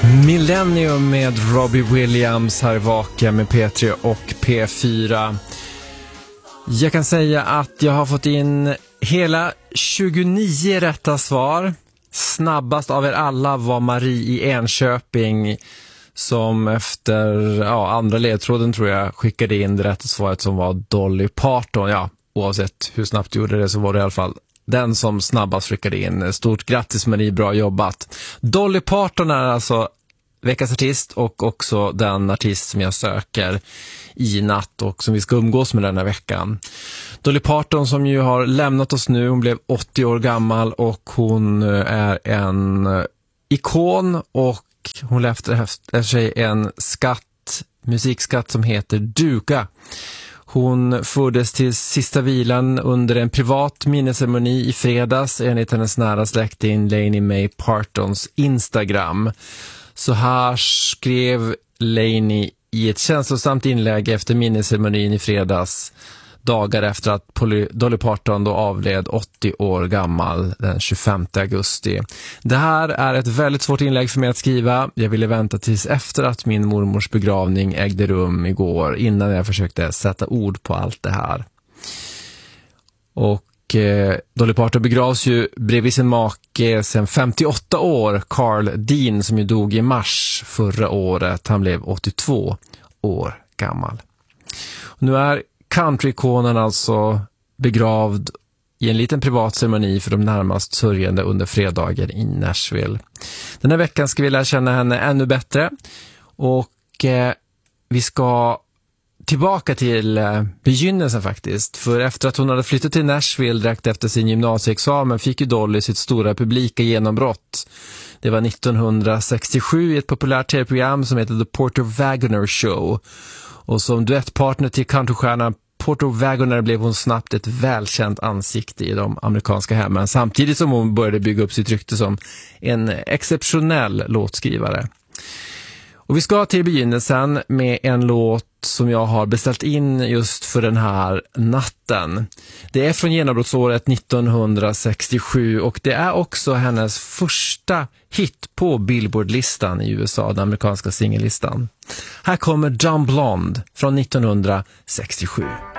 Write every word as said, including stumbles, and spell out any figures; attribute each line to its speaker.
Speaker 1: Millennium med Robbie Williams här vaka med P tre och P fyra. Jag kan säga att jag har fått in hela tjugonio rätta svar. Snabbast av er alla var Marie i Enköping, som efter ja, andra ledtråden tror jag skickade in det rätta svaret, som var Dolly Parton. Ja, oavsett hur snabbt du gjorde det så var det i alla fall den som snabbast skickade in. Stort grattis Marie, bra jobbat. Dolly Parton är alltså veckans artist och också den artist som jag söker i natt och som vi ska umgås med den här veckan. Dolly Parton som ju har lämnat oss nu, hon blev åttio år gammal och hon är en ikon och hon lämnade efter sig en skatt, musikskatt som heter duga. Hon fördes till sista vilan under en privat minnesceremoni i fredags enligt hennes nära släkting Lainey May Partons Instagram. Så här skrev Lainey i ett känslosamt inlägg efter minnesceremonin i fredags, dagar efter att Dolly Parton då avled åttio år gammal den tjugofemte augusti. Det här är ett väldigt svårt inlägg för mig att skriva. Jag ville vänta tills efter att min mormors begravning ägde rum igår innan jag försökte sätta ord på allt det här. Och eh, Dolly Parton begravs ju bredvid sin make sedan femtioåtta år, Carl Dean, som ju dog i mars förra året. Han blev åttiotvå år gammal. Och nu är countryikonen alltså begravd i en liten privat ceremoni för de närmast sörjande under fredagen i Nashville. Den här veckan ska vi lära känna henne ännu bättre och eh, vi ska tillbaka till eh, begynnelsen faktiskt. För efter att hon hade flyttat till Nashville direkt efter sin gymnasieexamen fick ju Dolly sitt stora publika genombrott. Det var nittonhundrasextiosju i ett populärt tv-program som heter The Porter Wagoner Show. Och som duettpartner till countrystjärnan Porter Wagoner blev hon snabbt ett välkänt ansikte i de amerikanska hemmen, samtidigt som hon började bygga upp sitt rykte som en exceptionell låtskrivare. Och vi ska till begynnelsen med en låt som jag har beställt in just för den här natten. Det är från genombrottsåret nittonhundrasextiosju och det är också hennes första hit på Billboard-listan i U S A, den amerikanska singellistan. Här kommer Dumb Blonde från nittonhundrasextiosju.